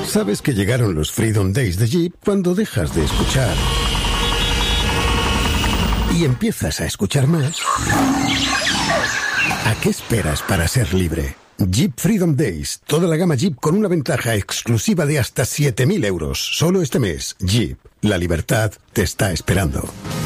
Sabes que llegaron los Freedom Days de Jeep cuando dejas de escuchar y empiezas a escuchar más. ¿A qué esperas para ser libre? Jeep Freedom Days. Toda la gama Jeep con una ventaja exclusiva de hasta 7.000 euros. Solo este mes. Jeep. La libertad te está esperando.